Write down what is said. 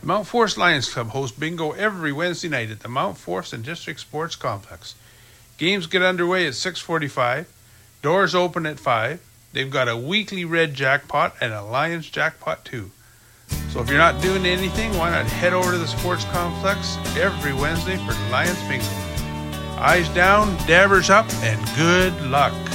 The Mount Forest Lions Club hosts bingo every Wednesday night at the Mount Forest and District Sports Complex. Games get underway at 6:45. Doors open at 5. They've got a weekly red jackpot and a Lions jackpot too. So if you're not doing anything, why not head over to the sports complex every Wednesday for Lions bingo. Eyes down, dabbers up, and good luck.